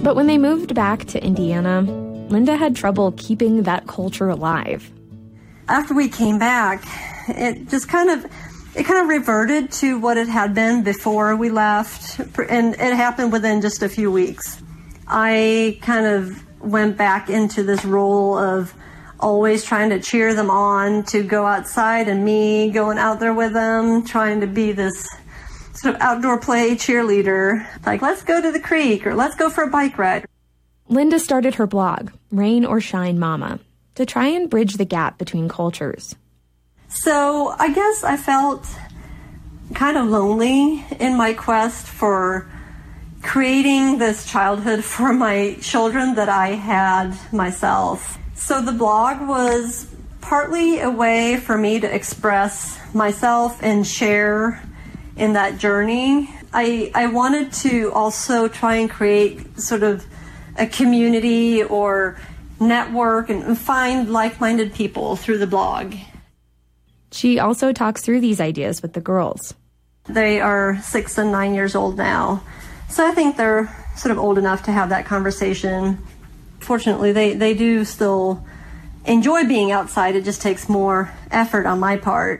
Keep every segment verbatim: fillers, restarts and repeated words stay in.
But when they moved back to Indiana, Linda had trouble keeping that culture alive. After we came back, it just kind of, it kind of reverted to what it had been before we left, and it happened within just a few weeks. I kind of went back into this role of always trying to cheer them on to go outside, and me going out there with them, trying to be this sort of outdoor play cheerleader, like, let's go to the creek or let's go for a bike ride. Linda started her blog, Rain or Shine Mama, to try and bridge the gap between cultures. So I guess I felt kind of lonely in my quest for creating this childhood for my children that I had myself. So the blog was partly a way for me to express myself and share in that journey. I, I wanted to also try and create sort of a community or network and find like-minded people through the blog. She also talks through these ideas with the girls. They are six and nine years old now, so I think they're sort of old enough to have that conversation. Fortunately, they, they do still enjoy being outside. It just takes more effort on my part.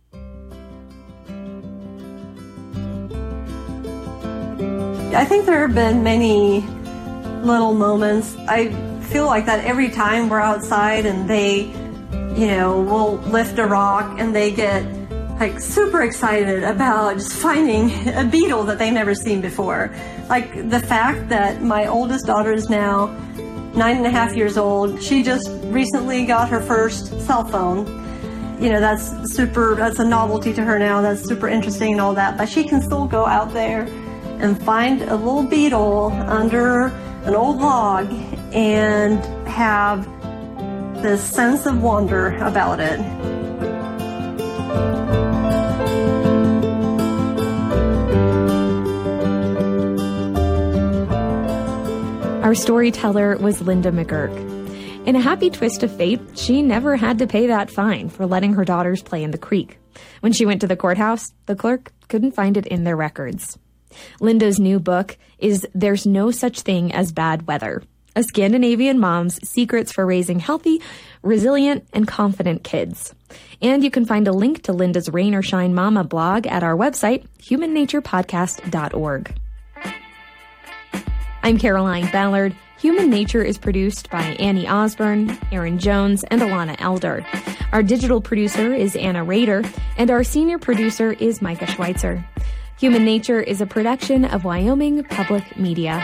I think there have been many little moments. I feel like that every time we're outside and they, you know, will lift a rock and they get like super excited about just finding a beetle that they've never seen before. Like the fact that my oldest daughter is now nine and a half years old. She just recently got her first cell phone. You know, that's super, that's a novelty to her now. That's super interesting and all that. But she can still go out there and find a little beetle under an old log and have this sense of wonder about it. Our storyteller was Linda McGurk. In a happy twist of fate, she never had to pay that fine for letting her daughters play in the creek. When she went to the courthouse, the clerk couldn't find it in their records. Linda's new book is There's No Such Thing as Bad Weather, a Scandinavian mom's secrets for raising healthy, resilient, and confident kids. And you can find a link to Linda's Rain or Shine Mama blog at our website, human nature podcast dot org. I'm Caroline Ballard. Human Nature is produced by Annie Osborne, Aaron Jones, and Alana Elder. Our digital producer is Anna Rader, and our senior producer is Micah Schweitzer. Human Nature is a production of Wyoming Public Media.